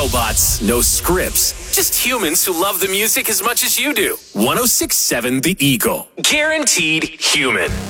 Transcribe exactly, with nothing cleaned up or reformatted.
robots, no scripts, just humans who love the music as much as you do. one oh six point seven The Eagle. Guaranteed human.